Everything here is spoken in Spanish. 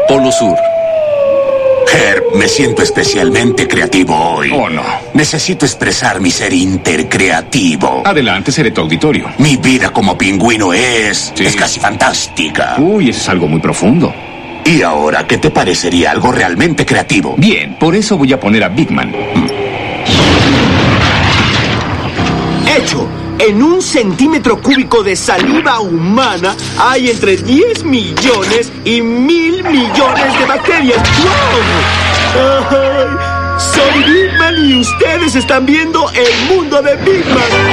Polo Sur. Herb, me siento especialmente creativo hoy. Oh, no. Necesito expresar mi ser intercreativo. Adelante, seré tu auditorio. Mi vida como pingüino es Sí. casi fantástica. Uy, eso es algo muy profundo. ¿Y ahora qué te parecería algo realmente creativo? Bien, por eso voy a poner a Big Man. Hecho. En 1 centímetro cúbico de saliva humana hay entre 10 millones y 1.000 millones de bacterias. ¡Wow! ¡Ay! Soy Big Man y ustedes están viendo el mundo de Big Man.